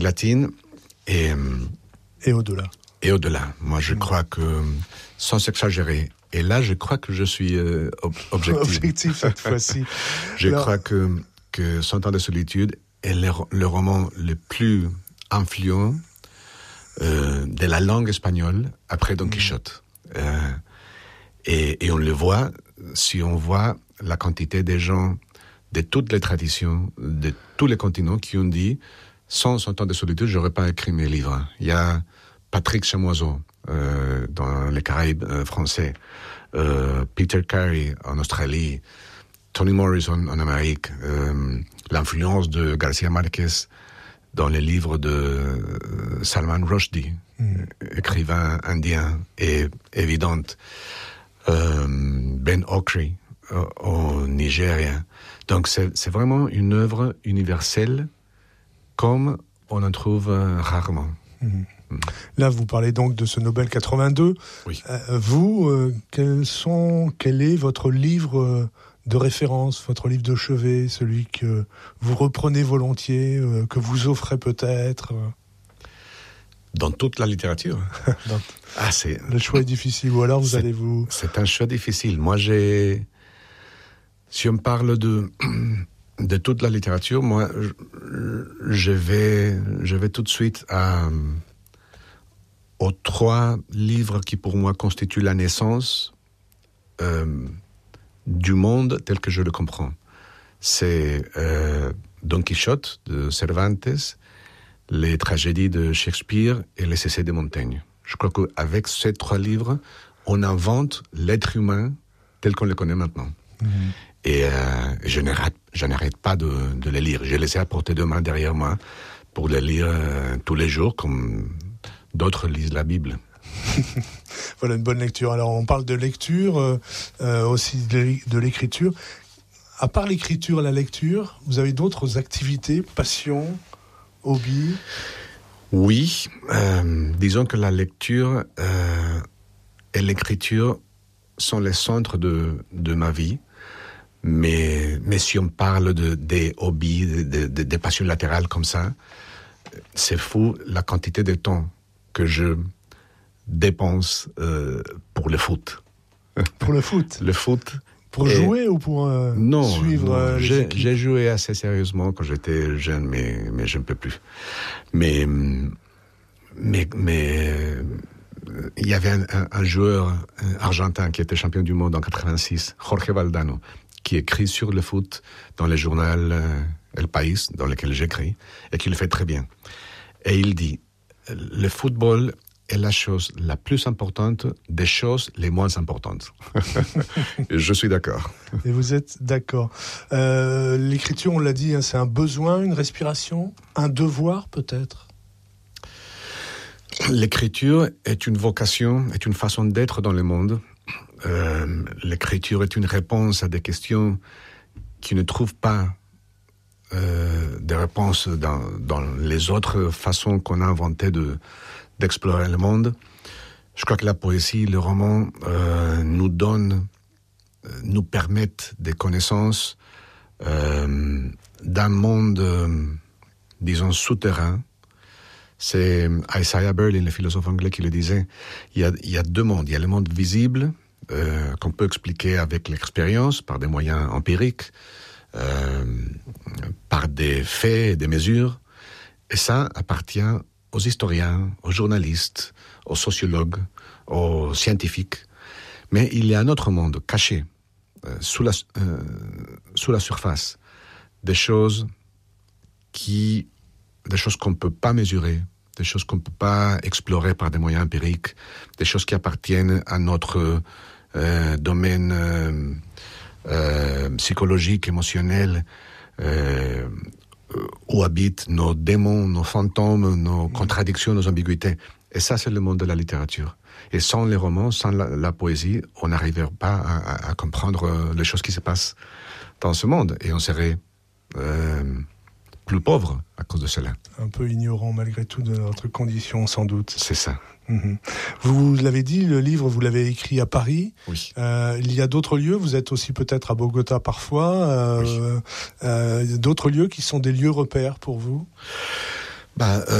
latine et au-delà. Et au-delà. Moi, je crois que, sans exagérer, et là, je crois que je suis objectif. Objectif cette fois-ci. Je crois que 100 ans de solitude est le roman le plus influent de la langue espagnole après Don Quichotte. Et on le voit si on voit la quantité de gens de toutes les traditions, de tous les continents qui ont dit « Sans 100 ans de solitude, j'aurais pas écrit mes livres ». Il y a Patrick Chamoiseau dans les Caraïbes français, Peter Carey en Australie, Toni Morrison en Amérique, l'influence de García Márquez dans les livres de Salman Rushdie, écrivain indien, est évidente. Ben Okri au Nigeria. Donc c'est vraiment une œuvre universelle comme on en trouve rarement. Là, vous parlez donc de ce Nobel 82. Oui. Quel est votre livre de référence, votre livre de chevet, celui que vous reprenez volontiers, que vous offrez peut-être Dans toute la littérature. Le choix est difficile, ou alors C'est un choix difficile. Moi, si on parle de toute la littérature, moi, je vais tout de suite aux 3 livres qui, pour moi, constituent la naissance du monde tel que je le comprends. C'est Don Quichotte de Cervantes, les tragédies de Shakespeare et les essais de Montaigne. Je crois qu'avec ces 3 livres, on invente l'être humain tel qu'on le connaît maintenant. Et je n'arrête pas de les lire. Je les ai à portée de main derrière moi pour les lire tous les jours, comme d'autres lisent la Bible. Voilà une bonne lecture. Alors on parle de lecture, aussi de l'écriture. À part l'écriture et la lecture, vous avez d'autres activités, passions, hobbies ? Oui, disons que la lecture et l'écriture sont les centres de ma vie. Mais si on parle des hobbies, des passions latérales comme ça, c'est fou la quantité de temps que je dépense pour le foot. Pour le foot ? Le foot. Pour jouer ou pour suivre les équipes ? J'ai joué assez sérieusement quand j'étais jeune, mais je ne peux plus. Mais il y avait un joueur argentin qui était champion du monde en 86, Jorge Valdano, qui écrit sur le foot dans le journal El País, dans lequel j'écris, et qui le fait très bien. Et il dit, le football est la chose la plus importante des choses les moins importantes. Je suis d'accord. Et vous êtes d'accord. L'écriture, on l'a dit, c'est un besoin, une respiration, un devoir peut-être ? L'écriture est une vocation, est une façon d'être dans le monde. L'écriture est une réponse à des questions qui ne trouvent pas des réponses dans les autres façons qu'on a inventées d'explorer le monde. Je crois que la poésie, le roman nous permettent des connaissances d'un monde, disons, souterrain. C'est Isaiah Berlin, le philosophe anglais, qui le disait. Il y a 2 mondes. Il y a le monde visible, qu'on peut expliquer avec l'expérience, par des moyens empiriques, par des faits et des mesures. Et ça appartient aux historiens, aux journalistes, aux sociologues, aux scientifiques. Mais il y a un autre monde caché, sous la surface, des choses qu'on ne peut pas mesurer, des choses qu'on ne peut pas explorer par des moyens empiriques, des choses qui appartiennent à notre domaine psychologique, émotionnel, où habitent nos démons, nos fantômes, nos contradictions, nos ambiguïtés. Et ça, c'est le monde de la littérature. Et sans les romans, sans la poésie, on n'arriverait pas à comprendre les choses qui se passent dans ce monde. Et on serait plus pauvre à cause de cela. Un peu ignorant malgré tout de notre condition, sans doute. C'est ça. Vous l'avez dit, le livre, vous l'avez écrit à Paris. Oui. Il y a d'autres lieux, vous êtes aussi peut-être à Bogota parfois. Oui. D'autres lieux qui sont des lieux repères pour vous ? Bah,